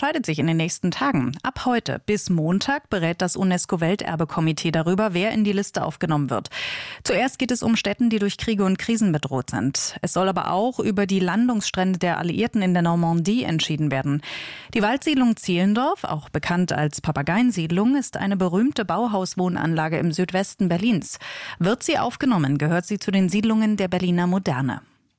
entscheidet sich in den nächsten Tagen. Ab heute bis Montag berät das UNESCO-Welterbekomitee darüber, wer in die Liste aufgenommen wird. Zuerst geht es um Städte, die durch Kriege und Krisen bedroht sind. Es soll aber auch über die Landungsstrände der Alliierten in der Normandie entschieden werden. Die Waldsiedlung Zehlendorf, auch bekannt als Papageiensiedlung, ist eine berühmte Bauhauswohnanlage im Südwesten Berlins. Wird sie aufgenommen, gehört sie zu den Siedlungen der Berliner Moderne.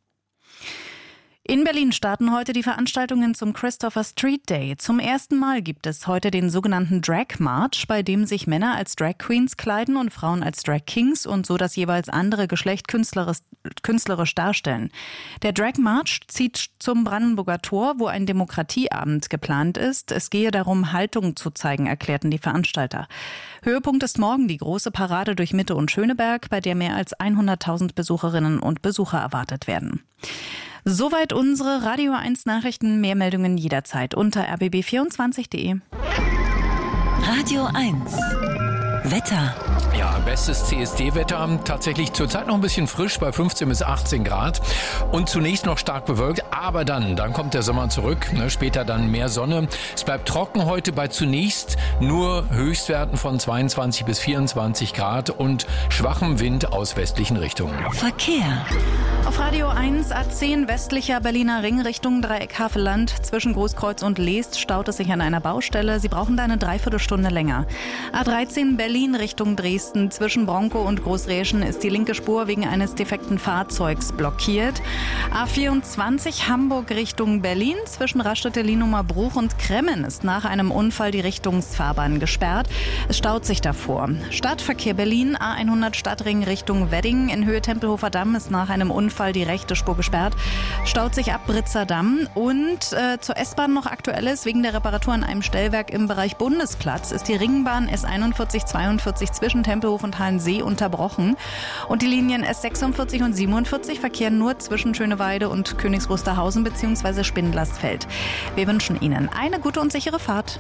In Berlin starten heute die Veranstaltungen zum Christopher Street Day. Zum ersten Mal gibt es heute den sogenannten Drag March, bei dem sich Männer als Drag Queens kleiden und Frauen als Drag Kings und so das jeweils andere Geschlecht künstlerisch darstellen. Der Drag March zieht zum Brandenburger Tor, wo ein Demokratieabend geplant ist. Es gehe darum, Haltung zu zeigen, erklärten die Veranstalter. Höhepunkt ist morgen die große Parade durch Mitte und Schöneberg, bei der mehr als 100.000 Besucherinnen und Besucher erwartet werden. Soweit unsere Radio 1 Nachrichten. Mehr Meldungen jederzeit unter rbb24.de. Radio 1 Wetter. Ja, bestes CSD-Wetter. Tatsächlich zurzeit noch ein bisschen frisch bei 15 bis 18 Grad. Und zunächst noch stark bewölkt, aber dann kommt der Sommer zurück. Später dann mehr Sonne. Es bleibt trocken heute bei zunächst nur Höchstwerten von 22 bis 24 Grad und schwachem Wind aus westlichen Richtungen. Verkehr. Auf Radio 1 A10 westlicher Berliner Ring Richtung Dreieck Havelland. Zwischen Großkreuz und Leest staut es sich an einer Baustelle. Sie brauchen da eine Dreiviertelstunde länger. A13 Berlin Richtung Dresden. Zwischen Bronkow und Großräschen ist die linke Spur wegen eines defekten Fahrzeugs blockiert. A24 Hamburg Richtung Berlin. Zwischen Raststätte-Lienumer Bruch und Kremmen ist nach einem Unfall die Richtungsfahrbahn gesperrt. Es staut sich davor. Stadtverkehr Berlin, A100 Stadtring Richtung Wedding. In Höhe Tempelhofer Damm ist nach einem Unfall die rechte Spur gesperrt. Staut sich ab Britzer Damm. Und zur S-Bahn noch Aktuelles. Wegen der Reparatur an einem Stellwerk im Bereich Bundesplatz ist die Ringbahn S41-42 zwischen Tempelhof und Halensee unterbrochen. Und die Linien S46 und 47 verkehren nur zwischen Schöneweide und Königs Wusterhausen bzw. Spindlersfeld. Wir wünschen Ihnen eine gute und sichere Fahrt.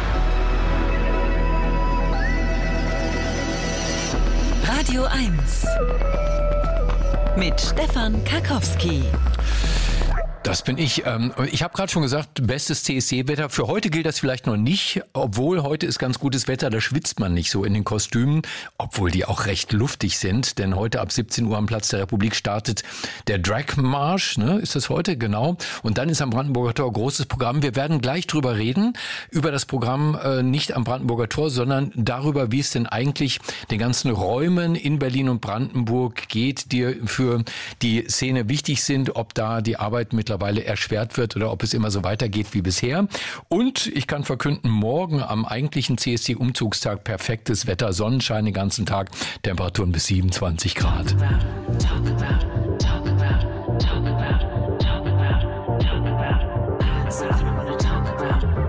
Radio 1 mit Stefan Karkowski. Das bin ich. Ich habe gerade schon gesagt, bestes CSD-Wetter. Für heute gilt das vielleicht noch nicht, obwohl heute ist ganz gutes Wetter, da schwitzt man nicht so in den Kostümen, obwohl die auch recht luftig sind, denn heute ab 17 Uhr am Platz der Republik startet der Drag March, ist das heute? Genau. Und dann ist am Brandenburger Tor großes Programm. Wir werden gleich drüber reden, über das Programm nicht am Brandenburger Tor, sondern darüber, wie es denn eigentlich den ganzen Räumen in Berlin und Brandenburg geht, die für die Szene wichtig sind, ob da die Arbeit mittlerweile erschwert wird oder ob es immer so weitergeht wie bisher. Und ich kann verkünden, morgen am eigentlichen CSD-Umzugstag perfektes Wetter, Sonnenschein den ganzen Tag, Temperaturen bis 27 Grad. Talk about